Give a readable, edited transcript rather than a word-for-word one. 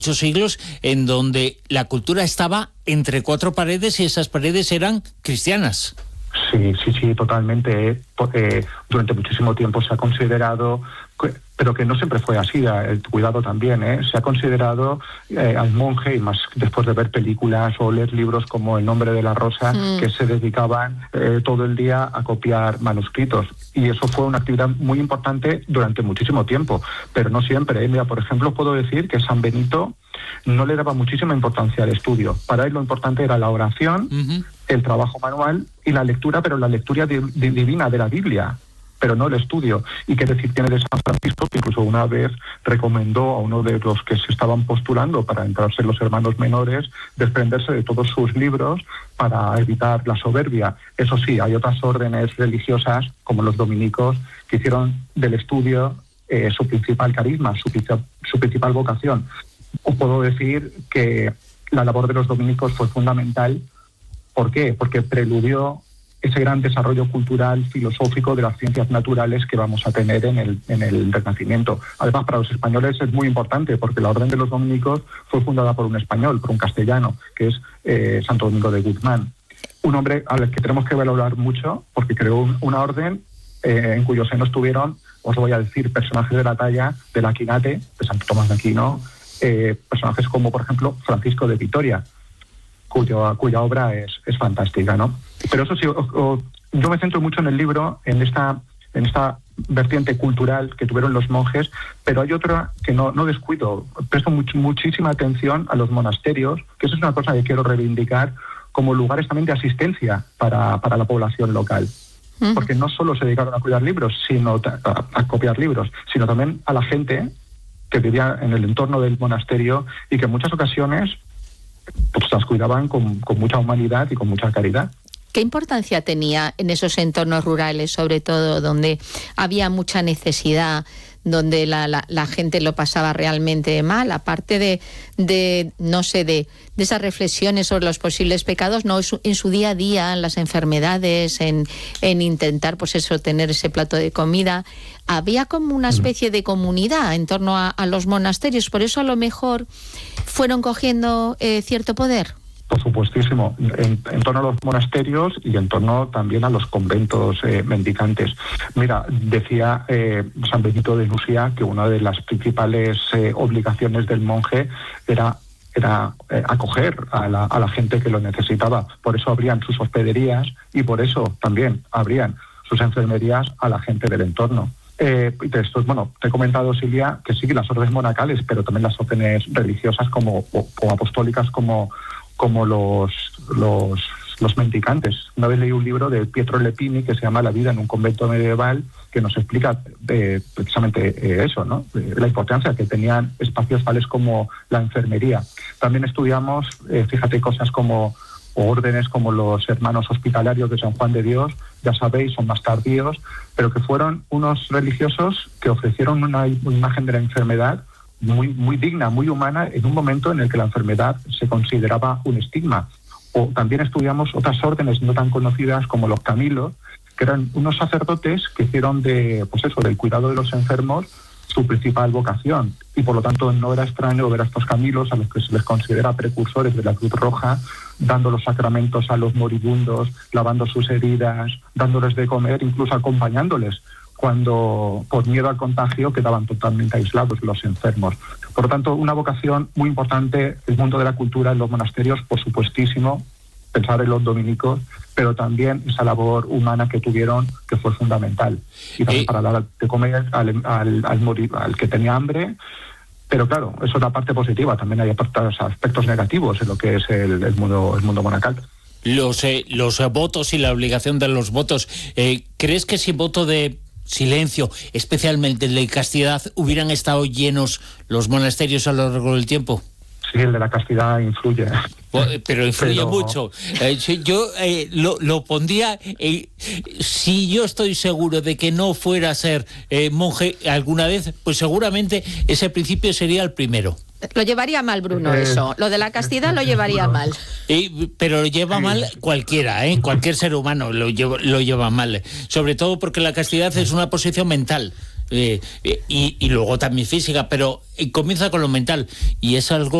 muchos siglos en donde la cultura estaba entre cuatro paredes y esas paredes eran cristianas. Sí, totalmente. Durante muchísimo tiempo se ha considerado, pero que no siempre fue así, cuidado también, se ha considerado al monje, y más después de ver películas o leer libros como El nombre de la rosa, que se dedicaban todo el día a copiar manuscritos. Y eso fue una actividad muy importante durante muchísimo tiempo, pero no siempre. Mira, por ejemplo, puedo decir que San Benito no le daba muchísima importancia al estudio. Para él lo importante era la oración, el trabajo manual y la lectura, pero la lectura divina de la Biblia, pero no el estudio. Y qué decir tiene de San Francisco, que incluso una vez recomendó a uno de los que se estaban postulando para entrarse en los hermanos menores desprenderse de todos sus libros para evitar la soberbia. Eso sí, hay otras órdenes religiosas, como los dominicos, que hicieron del estudio su principal carisma, su principal vocación. Os puedo decir que la labor de los dominicos fue fundamental. ¿Por qué? Porque preludió ese gran desarrollo cultural, filosófico de las ciencias naturales que vamos a tener en el Renacimiento. Además, para los españoles es muy importante, porque la Orden de los Dominicos fue fundada por un español, por un castellano, que es Santo Domingo de Guzmán. Un hombre al que tenemos que valorar mucho, porque creó una orden en cuyo seno estuvieron, os voy a decir, personajes de la talla de la Quinate, de Santo Tomás de Aquino, personajes como, por ejemplo, Francisco de Vitoria, cuya obra es fantástica, ¿no? Pero eso sí, yo me centro mucho en el libro, en esta vertiente cultural que tuvieron los monjes, pero hay otra que no descuido. Presto muchísima atención a los monasterios, que eso es una cosa que quiero reivindicar como lugares también de asistencia para la población local. Porque no solo se dedicaron a cuidar libros, sino a copiar libros, sino también a la gente que vivía en el entorno del monasterio y que en muchas ocasiones pues las cuidaban con mucha humanidad y con mucha caridad. ¿Qué importancia tenía en esos entornos rurales, sobre todo donde había mucha necesidad, donde la gente lo pasaba realmente mal, aparte de esas reflexiones sobre los posibles pecados, no en su día a día, en las enfermedades, en intentar pues eso, tener ese plato de comida? Había como una especie de comunidad en torno a los monasterios, por eso a lo mejor fueron cogiendo cierto poder. Por supuestísimo, en torno a los monasterios y en torno también a los conventos mendicantes. Mira, decía San Benito de Nursia que una de las principales obligaciones del monje era acoger a la gente que lo necesitaba. Por eso abrían sus hospederías y por eso también abrían sus enfermerías a la gente del entorno. Te he comentado, Silvia, que sí, las órdenes monacales, pero también las órdenes religiosas o apostólicas como los mendicantes. Una vez leí un libro de Pietro Lepini que se llama La vida en un convento medieval, que nos explica precisamente eso, ¿no? La importancia que tenían espacios tales como la enfermería. También estudiamos, fíjate, cosas como órdenes como los hermanos hospitalarios de San Juan de Dios, ya sabéis, son más tardíos, pero que fueron unos religiosos que ofrecieron una imagen de la enfermedad muy, muy digna, muy humana, en un momento en el que la enfermedad se consideraba un estigma. O también estudiamos otras órdenes no tan conocidas como los Camilos, que eran unos sacerdotes que hicieron del cuidado de los enfermos su principal vocación. Y por lo tanto no era extraño ver a estos Camilos, a los que se les considera precursores de la Cruz Roja, dando los sacramentos a los moribundos, lavando sus heridas, dándoles de comer, incluso acompañándoles cuando por miedo al contagio quedaban totalmente aislados los enfermos. Por lo tanto, una vocación muy importante, el mundo de la cultura en los monasterios, por supuestísimo, pensar en los dominicos, pero también esa labor humana que tuvieron, que fue fundamental. Y también para dar de comer al que tenía hambre. Pero claro, eso es la parte positiva. También hay aspectos negativos en lo que es el mundo monacal. Los votos y la obligación de los votos. ¿Crees que si voto de silencio, especialmente el de castidad, hubieran estado llenos los monasterios a lo largo del tiempo? Sí, el de la castidad influye. Pero influye mucho. Yo lo pondría... si yo estoy seguro de que no fuera a ser monje alguna vez, pues seguramente ese principio sería el primero. Lo llevaría mal, Bruno, eso. Lo de la castidad lo llevaría mal. Pero lo lleva mal cualquiera, cualquier ser humano lo lleva mal. Sobre todo porque la castidad es una posición mental. y luego también física, pero comienza con lo mental, y es algo